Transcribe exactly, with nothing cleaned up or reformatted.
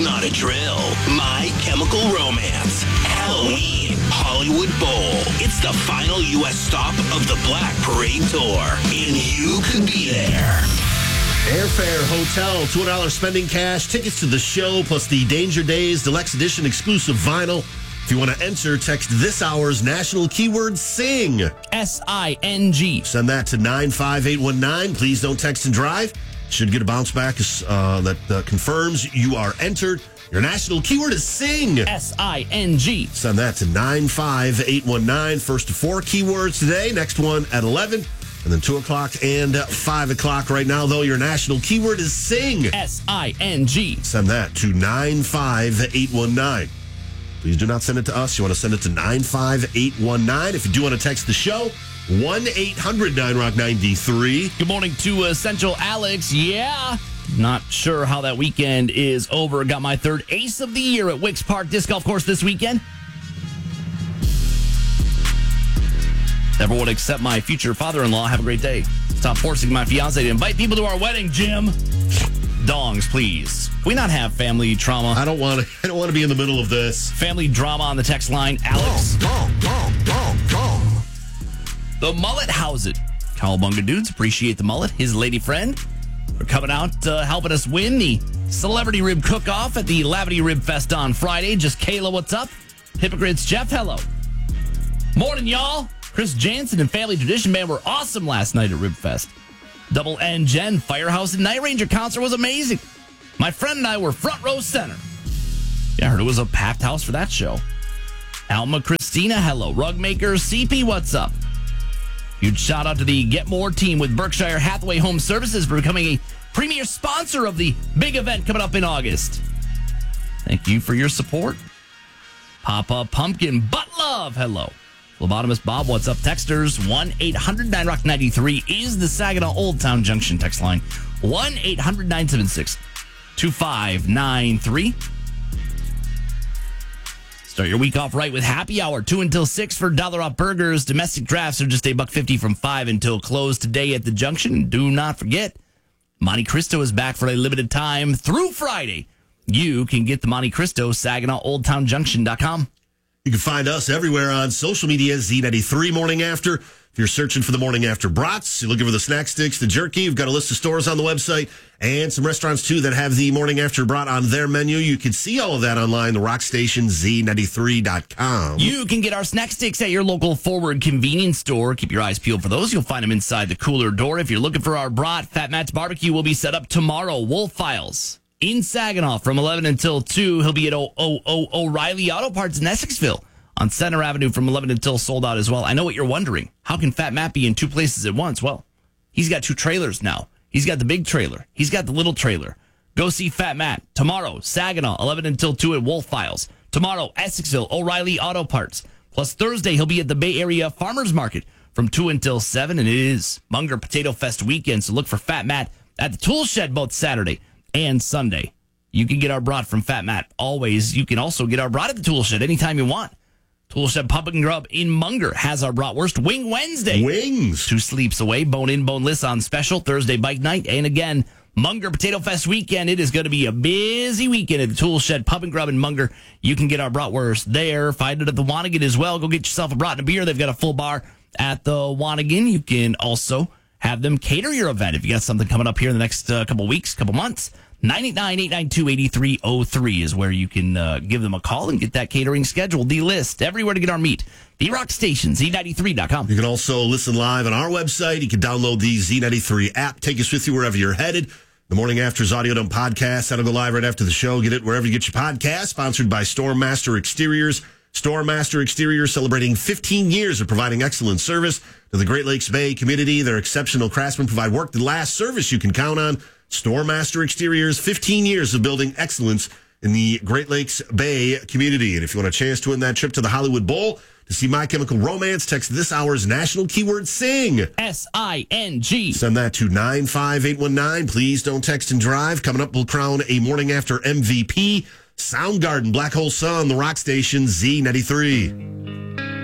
not a drill. My Chemical Romance. Halloween. Hollywood Bowl. It's the final U S stop of the Black Parade Tour. And you could be there. Airfare, hotel, two hundred dollars spending cash, tickets to the show, plus the Danger Days Deluxe Edition exclusive vinyl. If you want to enter, text this hour's national keyword SING. S I N G. Send that to nine five eight one nine. Please don't text and drive. Should get a bounce back uh, that uh, confirms you are entered. Your national keyword is SING. S I N G. Send that to nine five eight one nine. First to four keywords today. Next one at eleven. And then two o'clock and five o'clock right now, though. Your national keyword is SING. S I N G. Send that to nine five eight one nine. Please do not send it to us. You want to send it to nine five eight one nine. If you do want to text the show, one eight hundred nine rock ninety-three. Good morning to uh, Central Alex. Yeah. Not sure how that weekend is over. Got my third ace of the year at Wicks Park Disc Golf Course this weekend. Everyone except my future father-in-law. Have a great day. Stop forcing my fiance to invite people to our wedding, Jim. Dongs, please. Can we not have family trauma? I don't want to. I don't want to be in the middle of this. Family drama on the text line. Alex. Dong, dong, dong, dong. The mullet, how's it? Cowabunga dudes, appreciate the mullet. His lady friend are coming out, uh, helping us win the Celebrity Rib Cook-Off at the Lavity Rib Fest on Friday. Just Kayla, what's up? Hypocrites, Jeff, hello. Morning, y'all. Chris Jansen and Family Tradition Band were awesome last night at Rib Fest. Double N Gen Firehouse and Night Ranger concert was amazing. My friend and I were front row center. Yeah, I heard it was a packed house for that show. Alma Christina, hello. Rugmaker C P, what's up? Huge shout out to the Get More team with Berkshire Hathaway Home Services for becoming a premier sponsor of the big event coming up in August. Thank you for your support. Papa Pumpkin Butt Love, hello. Lobotomist Bob, what's up? Texters, one eight hundred nine rock ninety-three is the Saginaw Old Town Junction text line. one eight hundred nine seven six two five nine three. Start your week off right with happy hour, two until six for Dollar Off Burgers. Domestic drafts are just a buck fifty from five until close today at the Junction. Do not forget, Monte Cristo is back for a limited time through Friday. You can get the Monte Cristo, Saginaw Old Town Junction dot com. You can find us everywhere on social media, Z ninety-three Morning After. If you're searching for the Morning After brats, you're looking for the snack sticks, the jerky, we've got a list of stores on the website and some restaurants, too, that have the Morning After brat on their menu. You can see all of that online, the rock station, Z ninety-three dot com. You can get our snack sticks at your local Forward convenience store. Keep your eyes peeled for those. You'll find them inside the cooler door. If you're looking for our brat, Fat Matt's Barbecue will be set up tomorrow. Wolf Files in Saginaw from eleven until two. He'll be at o- o- o- O'Reilly Auto Parts in Essexville on Center Avenue from eleven until sold out as well. I know what you're wondering. How can Fat Matt be in two places at once? Well, he's got two trailers now. He's got the big trailer. He's got the little trailer. Go see Fat Matt tomorrow, Saginaw, eleven until two at Wolf Files. Tomorrow, Essexville, O'Reilly Auto Parts. Plus Thursday, he'll be at the Bay Area Farmers Market from two until seven. And it is Munger Potato Fest weekend, so look for Fat Matt at the Tool Shed both Saturday and Sunday. You can get our brat from Fat Matt always. You can also get our brat at the Tool Shed anytime you want. Tool Shed Pub and Grub in Munger has our bratwurst Wing Wednesday. Wings. Two sleeps away, bone in, boneless on special Thursday bike night. And again, Munger Potato Fest weekend. It is going to be a busy weekend at the Tool Shed Pub and Grub in Munger. You can get our bratwurst there. Find it at the Wanigan as well. Go get yourself a brat and a beer. They've got a full bar at the Wanigan. You can also have them cater your event if you got something coming up here in the next uh, couple weeks, couple months. nine eight nine, eight nine two, eight three zero three is where you can uh, give them a call and get that catering scheduled. The list, everywhere to get our meat. The Rock Station, Z ninety-three dot com. You can also listen live on our website. You can download the Z ninety-three app. Take us with you wherever you're headed. The Morning After's Audio Dump podcast. That'll go live right after the show. Get it wherever you get your podcast. Sponsored by Stormmaster Exteriors. Stormmaster Exteriors celebrating fifteen years of providing excellent service to the Great Lakes Bay community. Their exceptional craftsmen provide work that lasts, service you can count on. Stormmaster Exteriors, fifteen years of building excellence in the Great Lakes Bay community. And if you want a chance to win that trip to the Hollywood Bowl to see My Chemical Romance, text this hour's national keyword SING. S I N G. Send that to nine five eight one nine. Please don't text and drive. Coming up, we'll crown a Morning After M V P. Soundgarden, Black Hole Sun, the Rock Station, Z ninety-three.